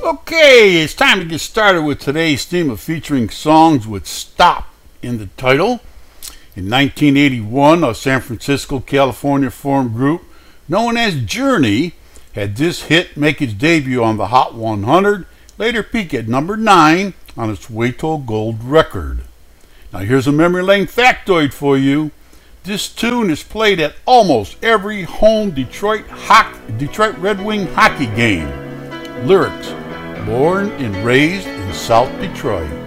Okay, it's time to get started with today's theme of featuring songs with "stop" in the title. In 1981, a San Francisco, California formed group known as Journey had this hit make its debut on the Hot 100, later peak at number 9 on its way to a gold record. Now here's a memory lane factoid for you. This tune is played at almost every home Detroit Red Wing hockey game. Lyrics: born and raised in South Detroit.